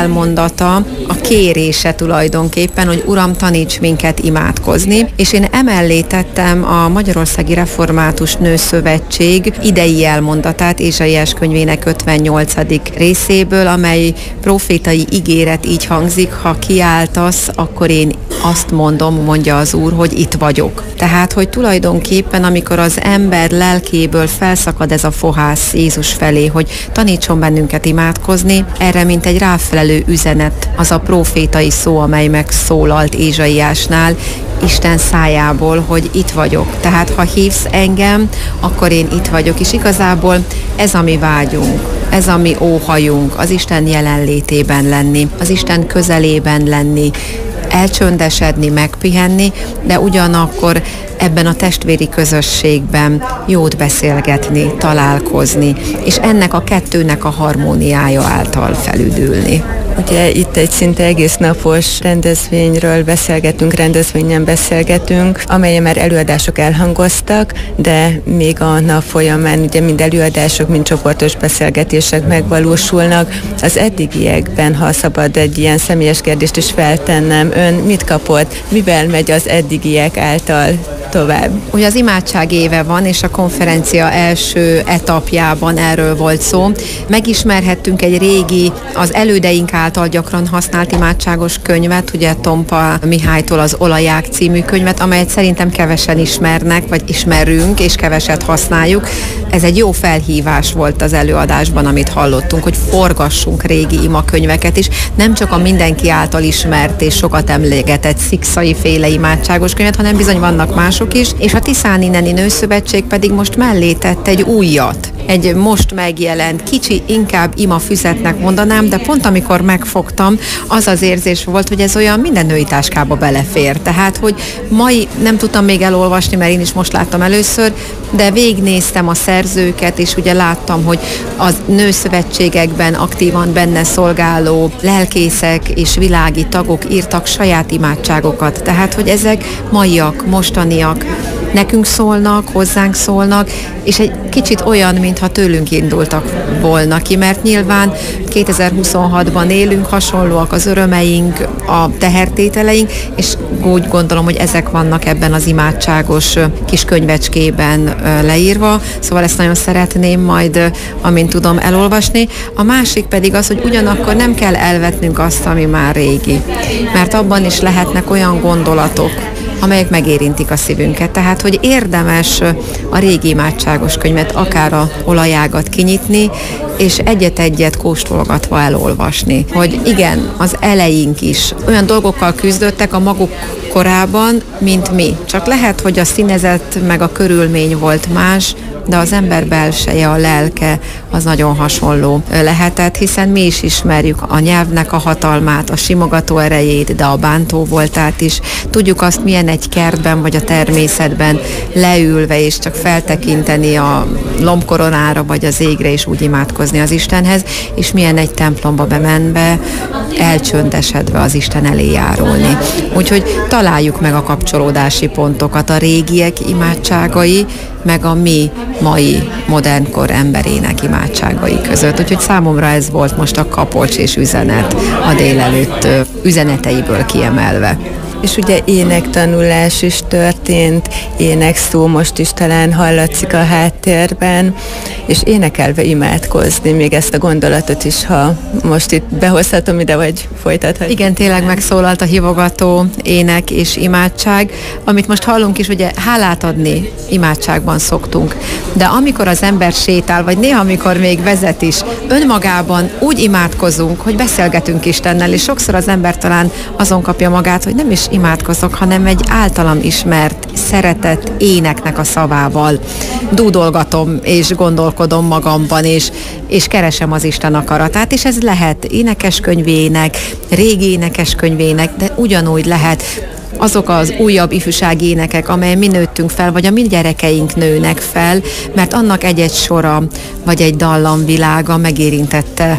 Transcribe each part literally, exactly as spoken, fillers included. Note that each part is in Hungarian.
jelmondata, a kérése tulajdonképpen, hogy Uram, taníts minket imádkozni, és én emellé tettem a Magyarországi Református Nőszövetség idei jelmondatát Ézsaiás könyvének ötvennyolcadik részéből, amely profétai ígéret így hangzik: ha kiáltasz, akkor én azt mondom, mondja az Úr, hogy itt vagyok. Tehát, hogy tulajdonképpen, amikor az ember lelkéből felszakad ez a fohász Jézus felé, hogy tanítson bennünket imádkozni, erre mint egy ráfelelő üzenet az a profétai szó, amely megszólalt Ézsaiásnál Isten szájából, hogy itt vagyok. Tehát, ha hívsz engem, akkor én itt vagyok. És igazából ez a mi vágyunk, ez a mi óhajunk, az Isten jelenlétében lenni, az Isten közelében lenni, elcsöndesedni, megpihenni, de ugyanakkor ebben a testvéri közösségben jót beszélgetni, találkozni, és ennek a kettőnek a harmóniája által felüdülni. Ugye itt egy szinte egész napos rendezvényről beszélgetünk, rendezvényen beszélgetünk, amelyen már előadások elhangoztak, de még a nap folyamán ugye mind előadások, mind csoportos beszélgetések megvalósulnak. Az eddigiekben, ha szabad egy ilyen személyes kérdést is feltennem, ön mit kapott, mivel megy az eddigiek által tovább? Ugye az imádság éve van, és a konferencia első etapjában erről volt szó. Megismerhettünk egy régi, az elődeink által gyakran használt imádságos könyvet, ugye Tompa Mihálytól az Olaják című könyvet, amelyet szerintem kevesen ismernek, vagy ismerünk, és keveset használjuk. Ez egy jó felhívás volt az előadásban, amit hallottunk, hogy forgassunk régi imakönyveket is, nem csak a mindenki által ismert és sokat emlegetett Szikszai féle imádságos könyvet, hanem bizony vannak mások is, és a Tiszáni Neni Nőszövetség pedig most mellé tett egy újat. Egy most megjelent, kicsi, inkább ima füzetnek mondanám, de pont amikor megfogtam, az az érzés volt, hogy ez olyan minden női táskába belefér. Tehát, hogy mai nem tudtam még elolvasni, mert én is most láttam először, de végignéztem a szerzőket, és ugye láttam, hogy a nőszövetségekben aktívan benne szolgáló lelkészek és világi tagok írtak saját imádságokat. Tehát, hogy ezek maiak, mostaniak, nekünk szólnak, hozzánk szólnak, és egy kicsit olyan, mintha tőlünk indultak volna ki, mert nyilván kétezer-huszonhatban élünk, hasonlóak az örömeink, a tehertételeink, és úgy gondolom, hogy ezek vannak ebben az imádságos kis könyvecskében leírva, szóval ezt nagyon szeretném majd, amint tudom, elolvasni. A másik pedig az, hogy ugyanakkor nem kell elvetnünk azt, ami már régi, mert abban is lehetnek olyan gondolatok, amelyek megérintik a szívünket. Tehát, hogy érdemes a régi imádságos könyvet, akár a olajágat kinyitni, és egyet-egyet kóstolgatva elolvasni. Hogy igen, az eleink is olyan dolgokkal küzdöttek a maguk korában, mint mi. Csak lehet, hogy a színezet meg a körülmény volt más, de az ember belseje, a lelke az nagyon hasonló lehetett, hiszen mi is ismerjük a nyelvnek a hatalmát, a simogató erejét, de a bántó voltát is. Tudjuk azt, milyen egy kertben vagy a természetben leülve és csak feltekinteni a lombkoronára vagy az égre és úgy imádkozni az Istenhez, és milyen egy templomba bemenve, elcsöndesedve az Isten elé járulni. Úgyhogy találjuk meg a kapcsolódási pontokat, a régiek imádságai, meg a mi mai modernkor emberének imádságai között. Úgyhogy számomra ez volt most a kapocs és üzenet a délelőtt üzeneteiből kiemelve. És ugye énektanulás is történt, énekszó most is talán hallatszik a háttérben, és énekelve imádkozni, még ezt a gondolatot is, ha most itt behozhatom ide, vagy folytathatom. Igen, tényleg megszólalt a hívogató ének és imádság, amit most hallunk is, ugye hálát adni imádságban szoktunk, de amikor az ember sétál, vagy néha amikor még vezet is, önmagában úgy imádkozunk, hogy beszélgetünk Istennel, és sokszor az ember talán azon kapja magát, hogy nem is imádkozok, hanem egy általam ismert, szeretett éneknek a szavával dúdolgatom és gondolkodom magamban, és, és keresem az Isten akaratát, és ez lehet énekeskönyvének, régi énekeskönyvének, de ugyanúgy lehet azok az újabb ifjúsági énekek, amelyen mi nőttünk fel, vagy a mi gyerekeink nőnek fel, mert annak egy-egy sora, vagy egy dallamvilága megérintette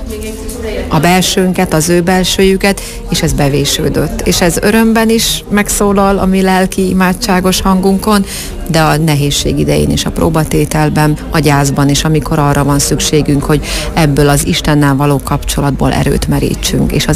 a belsőnket, az ő belsőjüket, és ez bevésődött. És ez örömben is megszólal a mi lelki imádságos hangunkon, de a nehézség idején is, a próbatételben, a gyászban is, amikor arra van szükségünk, hogy ebből az Istennel való kapcsolatból erőt merítsünk, és az